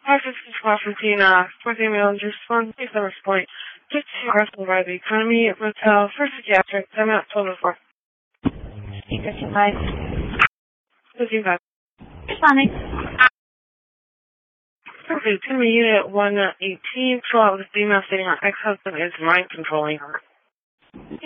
This is Washington, fourth email and just one, please number point. Just to wrestle by the economy, motel, for psychiatric, I'm out 1204. 55. 55. Responding. Perfect. It's going to be unit 118, fill out with a female stating her ex-husband is mind controlling her.